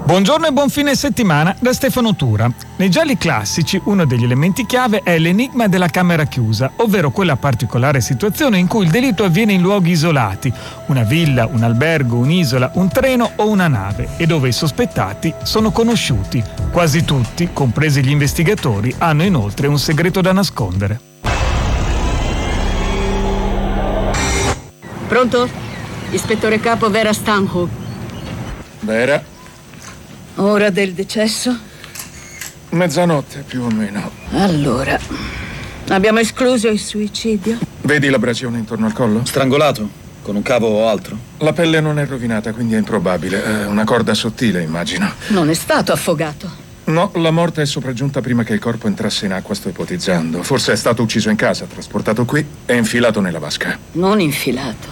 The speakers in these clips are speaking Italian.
Buongiorno e buon fine settimana da Stefano Tura. Nei gialli classici uno degli elementi chiave è l'enigma della camera chiusa, ovvero quella particolare situazione in cui il delitto avviene in luoghi isolati, una villa, un albergo, un'isola, un treno o una nave, e dove i sospettati sono conosciuti. Quasi tutti, compresi gli investigatori, hanno inoltre un segreto da nascondere. Pronto? Ispettore capo Vera Stanhope. Vera? Ora del decesso? Mezzanotte, più o meno. Allora, abbiamo escluso il suicidio? Vedi l'abrasione intorno al collo? Strangolato? Con un cavo o altro? La pelle non è rovinata, quindi è improbabile. È una corda sottile, immagino. Non è stato affogato? No, la morte è sopraggiunta prima che il corpo entrasse in acqua, sto ipotizzando. Forse è stato ucciso in casa, trasportato qui e infilato nella vasca. Non infilato,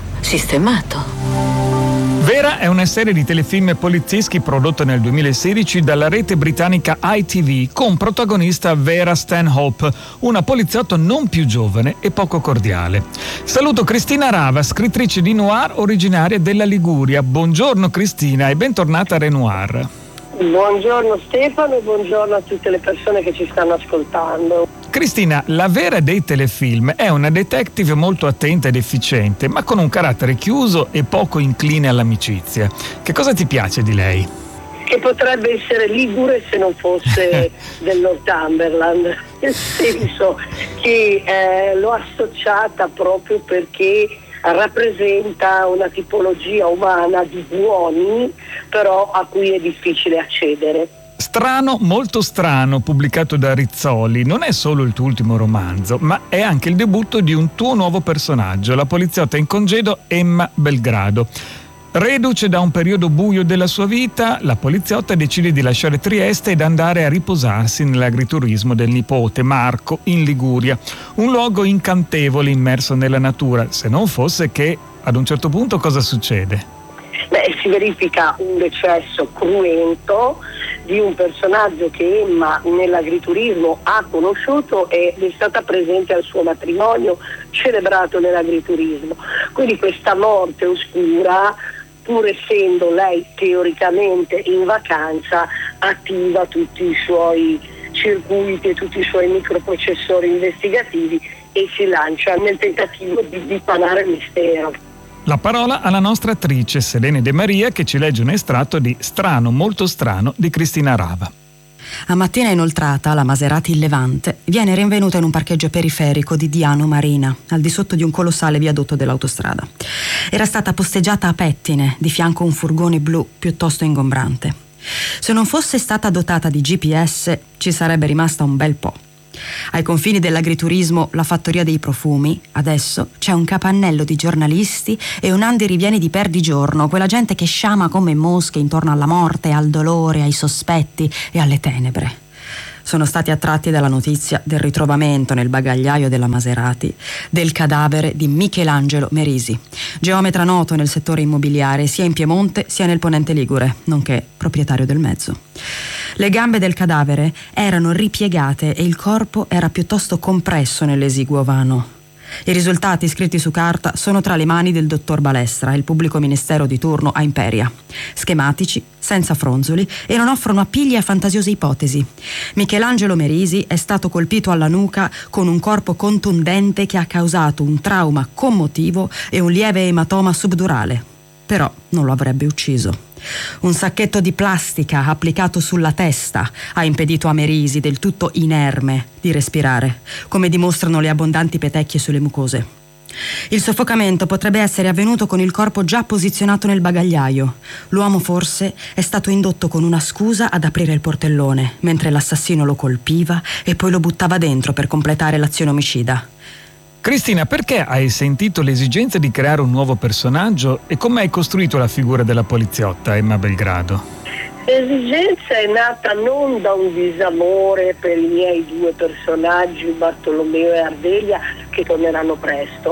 sistemato. Vera è una serie di telefilm polizieschi prodotta nel 2016 dalla rete britannica ITV con protagonista Vera Stanhope, una poliziotta non più giovane e poco cordiale. Saluto Cristina Rava, scrittrice di noir originaria della Liguria. Buongiorno Cristina e bentornata a Renoir. Buongiorno Stefano e buongiorno a tutte le persone che ci stanno ascoltando. Cristina, la Vera dei telefilm è una detective molto attenta ed efficiente, ma con un carattere chiuso e poco incline all'amicizia. Che cosa ti piace di lei? Che potrebbe essere ligure se non fosse del Northumberland, nel senso che l'ho associata proprio perché rappresenta una tipologia umana di buoni, però a cui è difficile accedere. Strano, molto strano, pubblicato da Rizzoli, non è solo il tuo ultimo romanzo, ma è anche il debutto di un tuo nuovo personaggio, la poliziotta in congedo Emma Belgrado. Reduce da un periodo buio della sua vita, la poliziotta decide di lasciare Trieste ed andare a riposarsi nell'agriturismo del nipote Marco in Liguria, un luogo incantevole immerso nella natura, se non fosse che ad un certo punto cosa succede? Si verifica un decesso cruento di un personaggio che Emma nell'agriturismo ha conosciuto ed è stata presente al suo matrimonio celebrato nell'agriturismo. Quindi questa morte oscura, pur essendo lei teoricamente in vacanza, attiva tutti i suoi circuiti e tutti i suoi microprocessori investigativi e si lancia nel tentativo di dipanare il mistero. La parola alla nostra attrice Selene De Maria che ci legge un estratto di Strano, molto strano di Cristina Rava. A mattina inoltrata, la Maserati in Levante viene rinvenuta in un parcheggio periferico di Diano Marina, al di sotto di un colossale viadotto dell'autostrada. Era stata posteggiata a pettine, di fianco un furgone blu piuttosto ingombrante. Se non fosse stata dotata di GPS, ci sarebbe rimasta un bel po'. Ai confini dell'agriturismo, la fattoria dei profumi, adesso c'è un capannello di giornalisti e un andirivieni di perdigiorno, quella gente che sciama come mosche intorno alla morte, al dolore, ai sospetti e alle tenebre. Sono stati attratti dalla notizia del ritrovamento nel bagagliaio della Maserati del cadavere di Michelangelo Merisi, geometra noto nel settore immobiliare sia in Piemonte sia nel Ponente Ligure, nonché proprietario del mezzo. Le gambe del cadavere erano ripiegate e il corpo era piuttosto compresso nell'esiguo vano. I risultati scritti su carta sono tra le mani del dottor Balestra, il pubblico ministero di turno a Imperia. Schematici, senza fronzoli e non offrono appigli a fantasiose ipotesi. Michelangelo Merisi è stato colpito alla nuca con un corpo contundente che ha causato un trauma commotivo e un lieve ematoma subdurale. Però non lo avrebbe ucciso. Un sacchetto di plastica applicato sulla testa ha impedito a Merisi, del tutto inerme, di respirare, come dimostrano le abbondanti petecchie sulle mucose. Il soffocamento potrebbe essere avvenuto con il corpo già posizionato nel bagagliaio. L'uomo forse è stato indotto con una scusa ad aprire il portellone, mentre l'assassino lo colpiva e poi lo buttava dentro per completare l'azione omicida. Cristina, perché hai sentito l'esigenza di creare un nuovo personaggio e come hai costruito la figura della poliziotta Emma Belgrado? L'esigenza è nata non da un disamore per i miei due personaggi, Bartolomeo e Ardelia, che torneranno presto,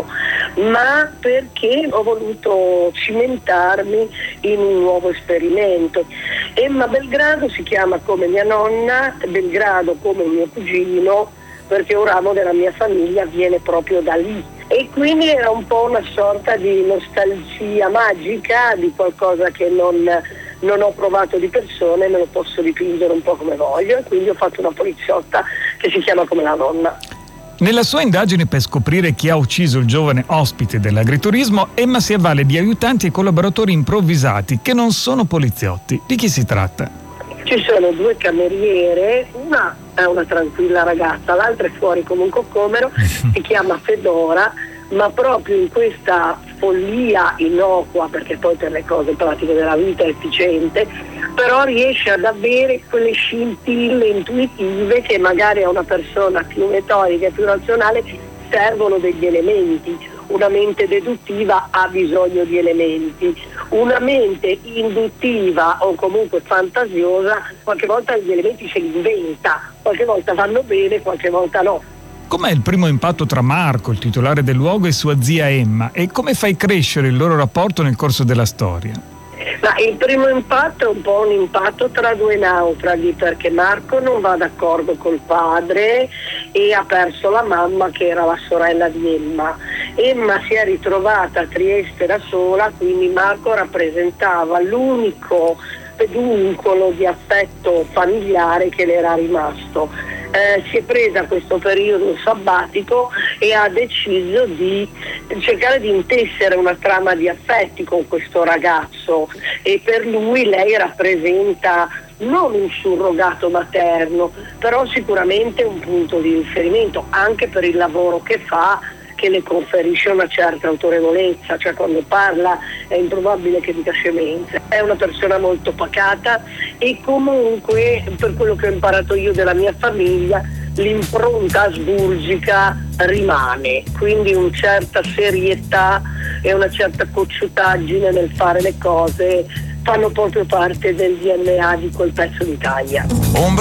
ma perché ho voluto cimentarmi in un nuovo esperimento. Emma Belgrado si chiama come mia nonna, Belgrado come mio cugino, perché un ramo della mia famiglia viene proprio da lì. E quindi era un po' una sorta di nostalgia magica di qualcosa che non non ho provato di persone, me lo posso dipingere un po' come voglio, e quindi ho fatto una poliziotta che si chiama come la nonna. Nella sua indagine per scoprire chi ha ucciso il giovane ospite dell'agriturismo, Emma si avvale di aiutanti e collaboratori improvvisati che non sono poliziotti. Di chi si tratta? Ci sono 2 cameriere, una è una tranquilla ragazza, l'altra è fuori come un coccomero, si chiama Fedora, ma proprio in questa follia innocua, perché poi per le cose pratiche della vita è efficiente, però riesce ad avere quelle scintille intuitive che magari a una persona più metodica e più razionale servono degli elementi. Una mente deduttiva ha bisogno di elementi, una mente induttiva o comunque fantasiosa qualche volta gli elementi se li inventa, qualche volta vanno bene, qualche volta no. Com'è il primo impatto tra Marco, il titolare del luogo, e sua zia Emma, e come fai crescere il loro rapporto nel corso della storia? Ma il primo impatto è un po' un impatto tra 2 naufraghi, perché Marco non va d'accordo col padre e ha perso la mamma che era la sorella di Emma. Emma si è ritrovata a Trieste da sola, quindi Marco rappresentava l'unico peduncolo di affetto familiare che le era rimasto. Si è presa questo periodo sabbatico e ha deciso di cercare di intessere una trama di affetti con questo ragazzo, e per lui lei rappresenta non un surrogato materno, però sicuramente un punto di riferimento anche per il lavoro che fa, che le conferisce una certa autorevolezza, cioè quando parla è improbabile che dica scemenze. È una persona molto pacata e comunque, per quello che ho imparato io della mia famiglia, l'impronta asburgica rimane, quindi una certa serietà e una certa cocciutaggine nel fare le cose fanno proprio parte del DNA di quel pezzo d'Italia.